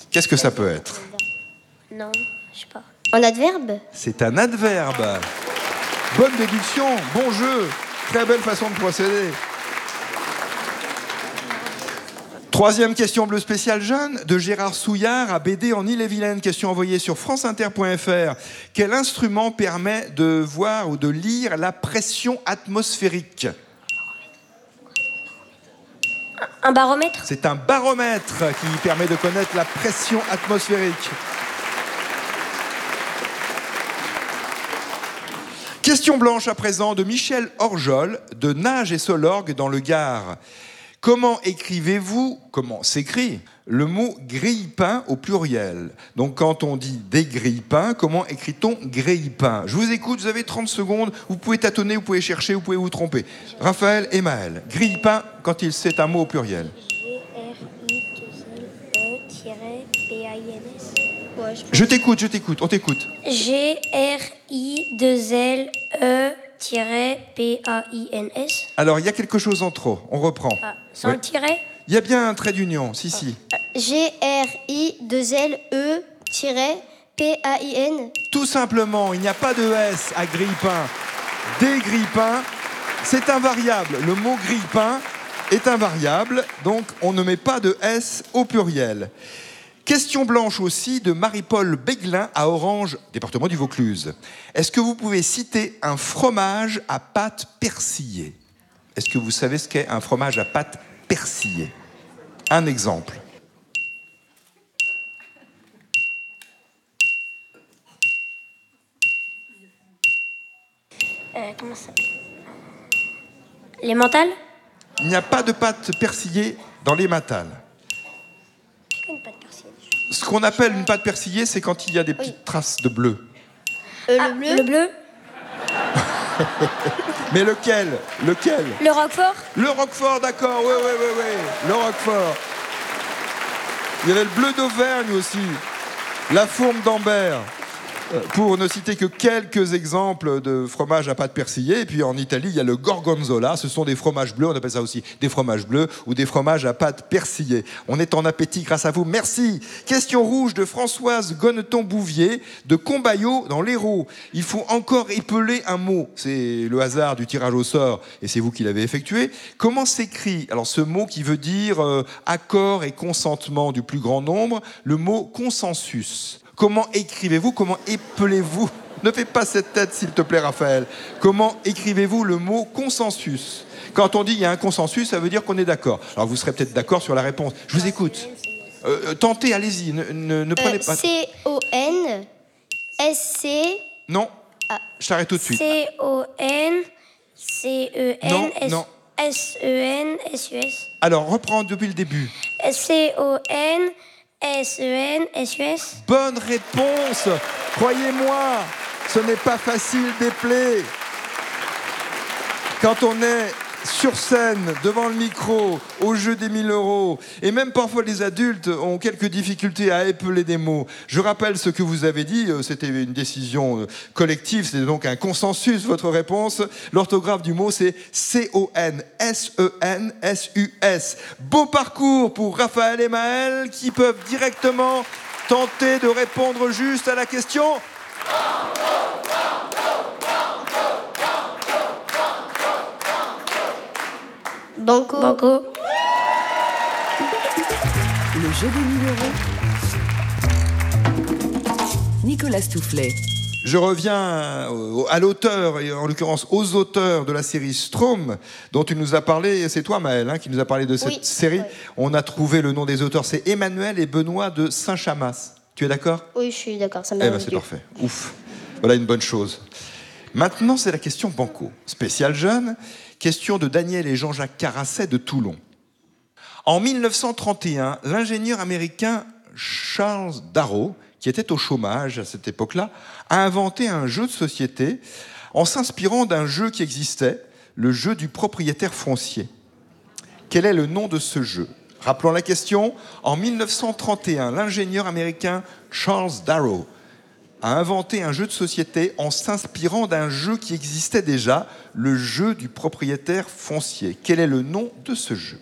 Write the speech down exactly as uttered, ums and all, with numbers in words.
Qu'est-ce que ça peut être? Non, je sais pas. Un adverbe? C'est un adverbe. Bonne déduction, bon jeu, très belle façon de procéder. Troisième question bleue spéciale jeune de Gérard Souillard à B D en Ille-et-Vilaine. Question envoyée sur franceinter point f r. Quel instrument permet de voir ou de lire la pression atmosphérique? Un baromètre? C'est un baromètre qui permet de connaître la pression atmosphérique. Question blanche à présent de Michel Orjol de Nage et Solorgue dans le Gard. Comment écrivez-vous, comment s'écrit le mot grille-pain au pluriel? Donc quand on dit des grille-pains, comment écrit-on grille-pain? Je vous écoute, vous avez trente secondes, vous pouvez tâtonner, vous pouvez chercher, vous pouvez vous tromper. Raphaël et Maël, grille-pain quand il c'est un mot au pluriel. G R I deux L E P A I N S. Ouais, je t'écoute, je t'écoute, on t'écoute. G R I deux L E P A I N S. Alors, il y a quelque chose en trop, on reprend. Ah, sans ouais. le tiret? Il y a bien un trait d'union, si, si. G R I deux L E P A I N. Tout simplement, il n'y a pas de S à grille-pain. Des grille-pains, c'est invariable. Le mot grille-pain est invariable, donc on ne met pas de S au pluriel. Question blanche aussi de Marie-Paul Béglin à Orange, département du Vaucluse. Est-ce que vous pouvez citer un fromage à pâte persillée? Est-ce que vous savez ce qu'est un fromage à pâte persillée? Un exemple. Euh, comment ça s'appelle? Les mentales? Il n'y a pas de pâte persillée dans les matales. Une pâte persillée. Ce qu'on appelle une pâte persillée, c'est quand il y a des petites oui. traces de bleu. Euh, ah, le bleu. Le bleu. Mais lequel? Lequel? Le Roquefort. Le Roquefort, d'accord, oui, oui, oui, oui. Le Roquefort. Il y avait le bleu d'Auvergne aussi. La fourme d'Ambert. Pour ne citer que quelques exemples de fromages à pâte persillée. Et puis en Italie, il y a le gorgonzola. Ce sont des fromages bleus, on appelle ça aussi des fromages bleus ou des fromages à pâte persillée. On est en appétit grâce à vous. Merci. Question rouge de Françoise Gonneton-Bouvier de Combaillot dans l'Hérault. Il faut encore épeler un mot. C'est le hasard du tirage au sort et c'est vous qui l'avez effectué. Comment s'écrit alors ce mot qui veut dire euh, accord et consentement du plus grand nombre, le mot consensus? Comment écrivez-vous, comment épelez-vous? Ne fais pas cette tête, s'il te plaît, Raphaël. Comment écrivez-vous le mot consensus? Quand on dit il y a un consensus, ça veut dire qu'on est d'accord. Alors vous serez peut-être d'accord sur la réponse. Je vous écoute. Euh, tentez, allez-y, ne, ne, ne prenez euh, pas... C O N S C... Non, ah. Je t'arrête tout de suite. C O N C E N S E N S U S. Alors, reprends depuis le début. C O N S E N S U S. Bonne réponse. Croyez-moi, ce n'est pas facile d'épeler. Quand on est sur scène, devant le micro, au jeu des mille euros, et même parfois les adultes ont quelques difficultés à épeler des mots. Je rappelle ce que vous avez dit, c'était une décision collective, c'était donc un consensus, votre réponse. L'orthographe du mot, c'est C O N S E N S U S. Beau parcours pour Raphaël et Maël, qui peuvent directement tenter de répondre juste à la question. Banco. Banco. Le jeu des mille euros. Nicolas Stoufflet. Je reviens à l'auteur, et en l'occurrence aux auteurs de la série Strom, dont tu nous as parlé. C'est toi, Maël, hein, qui nous a parlé de cette oui, série. Oui. On a trouvé le nom des auteurs, c'est Emmanuel et Benoît de Saint-Chamas. Tu es d'accord? Oui, je suis d'accord. Ça eh ben, c'est parfait. Ouf. Voilà une bonne chose. Maintenant, c'est la question Banco. Spécial jeune. Question de Daniel et Jean-Jacques Carasset de Toulon. En mille neuf cent trente et un, l'ingénieur américain Charles Darrow, qui était au chômage à cette époque-là, a inventé un jeu de société en s'inspirant d'un jeu qui existait, le jeu du propriétaire foncier. Quel est le nom de ce jeu? Rappelons la question. En mille neuf cent trente et un, l'ingénieur américain Charles Darrow a inventé un jeu de société en s'inspirant d'un jeu qui existait déjà, le jeu du propriétaire foncier. Quel est le nom de ce jeu?